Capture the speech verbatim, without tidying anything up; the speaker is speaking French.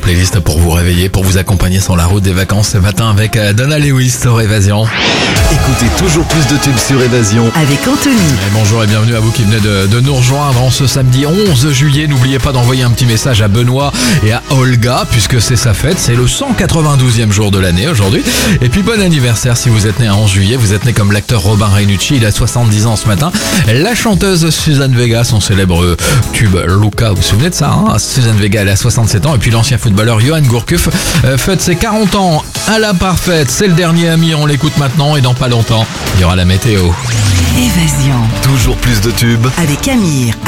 playlist pour vous réveiller, pour vous accompagner sur la route des vacances ce matin avec Donna Lewis sur Évasion. Écoutez toujours plus de tubes sur Évasion avec Anthony. Et bonjour et bienvenue à vous qui venez de, de nous rejoindre en ce samedi onze juillet. N'oubliez pas d'envoyer un petit message à Benoît et à Olga puisque c'est sa fête. C'est le cent quatre-vingt-douzième jour de l'année aujourd'hui. Et puis bon anniversaire si vous êtes né à onze juillet. Vous êtes né comme l'acteur Robin Rainucci. Il a soixante-dix ans ce matin. La chanteuse Suzanne Vega, son célèbre tube Luca. Vous vous souvenez de ça hein Suzanne Vega, elle a soixante-sept ans. Et puis l'ancien footballeur Johan Gourcuff euh, fête ses quarante ans à la parfaite. C'est le dernier ami. On l'écoute maintenant et dans pas longtemps, il y aura la météo. Évasion. Toujours plus de tubes Avec Amir.